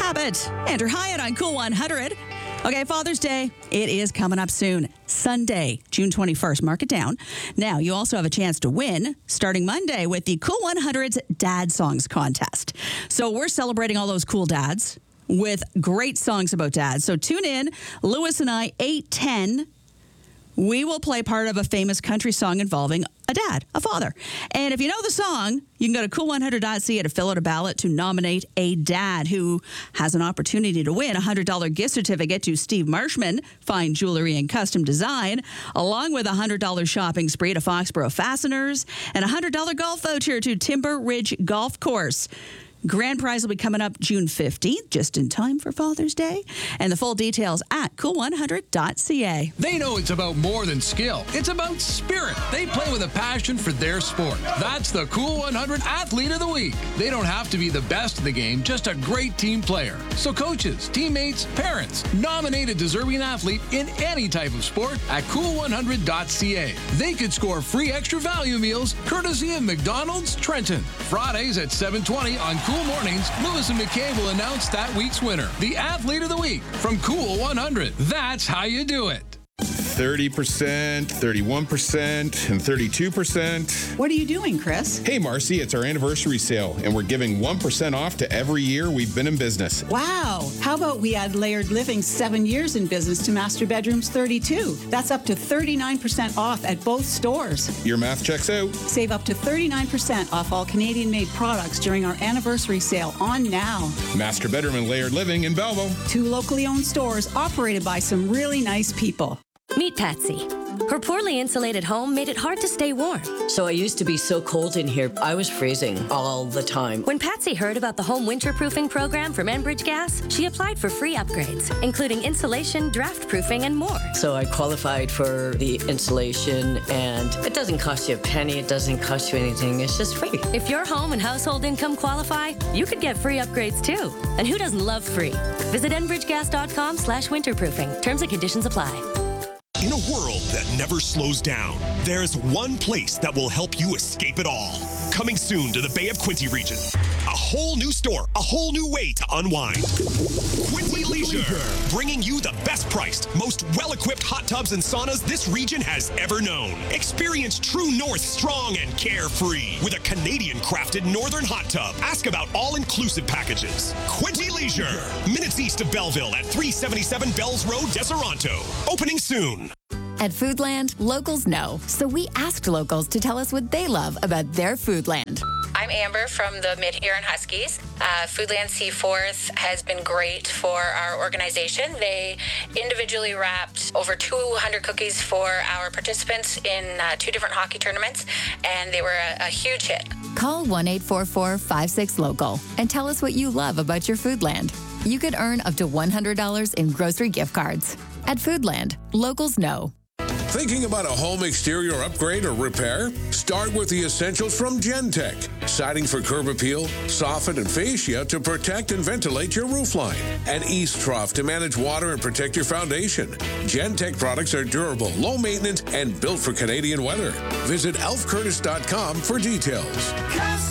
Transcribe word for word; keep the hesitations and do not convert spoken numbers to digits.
Habit. Andrew Hyatt on Cool one hundred. Okay, Father's Day, it is coming up soon. Sunday, June twenty-first. Mark it down. Now, you also have a chance to win starting Monday with the Cool one hundred's Dad Songs Contest. So we're celebrating all those cool dads with great songs about dads. So tune in, Lewis and I, eight ten. We will play part of a famous country song involving a dad, a father. And if you know the song, you can go to cool one hundred dot c a to fill out a ballot to nominate a dad who has an opportunity to win a one hundred dollars gift certificate to Steve Marshman, Fine Jewelry and Custom Design, along with a one hundred dollars shopping spree to Foxborough Fasteners and a one hundred dollars golf voucher to Timber Ridge Golf Course. Grand prize will be coming up June fifteenth, just in time for Father's Day. And the full details at cool one hundred dot c a. They know it's about more than skill. It's about spirit. They play with a passion for their sport. That's the Cool one hundred Athlete of the Week. They don't have to be the best in the game, just a great team player. So coaches, teammates, parents, nominate a deserving athlete in any type of sport at cool one hundred dot c a. They could score free extra value meals courtesy of McDonald's Trenton. Fridays at seven twenty on Cool Mornings, Lewis and McKay will announce that week's winner, the Athlete of the Week from Cool one hundred. That's how you do it. thirty percent, thirty-one percent, and thirty-two percent. What are you doing, Chris? Hey, Marcy, it's our anniversary sale, and we're giving one percent off to every year we've been in business. Wow. How about we add Layered Living's seven years in business to Master Bedroom's thirty-two? That's up to thirty-nine percent off at both stores. Your math checks out. Save up to thirty-nine percent off all Canadian-made products during our anniversary sale on now. Master Bedroom and Layered Living in Belleville. Two locally owned stores operated by some really nice people. Meet Patsy. Her poorly insulated home made it hard to stay warm. So I used to be so cold in here, I was freezing all the time. When Patsy heard about the home winterproofing program from Enbridge Gas, she applied for free upgrades, including insulation, draft proofing, and more. So I qualified for the insulation, and it doesn't cost you a penny, it doesn't cost you anything, it's just free. If your home and household income qualify, you could get free upgrades too. And who doesn't love free? Visit enbridgegas.com slash winterproofing. Terms and conditions apply. In a world that never slows down, there's one place that will help you escape it all. Coming soon to the Bay of Quinte region. A whole new store, a whole new way to unwind. Quinte Leisure, bringing you the best priced, most well-equipped hot tubs and saunas this region has ever known. Experience True North strong and carefree with a Canadian-crafted northern hot tub. Ask about all-inclusive packages. Quinte Leisure, minutes east of Belleville at three seventy-seven Bells Road, Deseronto. Opening soon. At Foodland, locals know, so we asked locals to tell us what they love about their Foodland. I'm Amber from the Mid-Huron Huskies. Uh, Foodland Seaforth has been great for our organization. They individually wrapped over two hundred cookies for our participants in uh, two different hockey tournaments, and they were a, a huge hit. Call one eight four four, five six, local and tell us what you love about your Foodland. You could earn up to one hundred dollars in grocery gift cards. At Foodland, locals know. Thinking about a home exterior upgrade or repair? Start with the essentials from Gentech. Siding for curb appeal, soffit and fascia to protect and ventilate your roofline. And east trough to manage water and protect your foundation. Gentech products are durable, low maintenance, and built for Canadian weather. Visit elf curtis dot com for details.